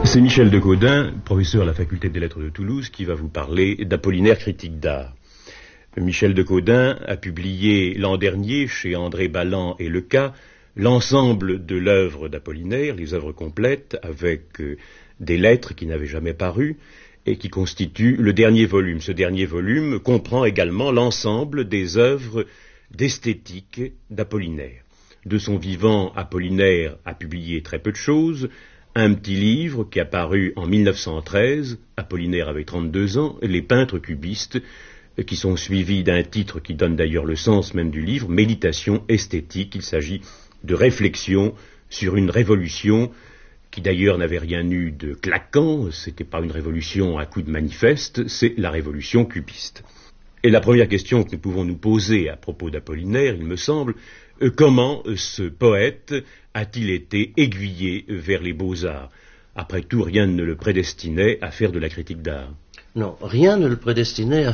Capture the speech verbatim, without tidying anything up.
C'est Michel de Gaudin, professeur à la faculté des lettres de Toulouse, qui va vous parler d'Apollinaire critique d'art. Michel de Gaudin a publié l'an dernier, chez André Balland et Leca, l'ensemble de l'œuvre d'Apollinaire, les œuvres complètes, avec euh, des lettres qui n'avaient jamais paru, et qui constituent le dernier volume. Ce dernier volume comprend également l'ensemble des œuvres d'esthétique d'Apollinaire. De son vivant, Apollinaire a publié très peu de choses. Un petit livre qui a paru en mille neuf cent treize, Apollinaire avait trente-deux ans, Les peintres cubistes, qui sont suivis d'un titre qui donne d'ailleurs le sens même du livre, Méditation esthétique. Il s'agit de réflexion sur une révolution qui d'ailleurs n'avait rien eu de claquant, c'était pas une révolution à coup de manifeste, c'est la révolution cubiste. Et la première question que nous pouvons nous poser à propos d'Apollinaire, il me semble, euh, comment euh, ce poète a-t-il été aiguillé vers les beaux-arts? Après tout, rien ne le prédestinait à faire de la critique d'art. Non, rien ne le prédestinait à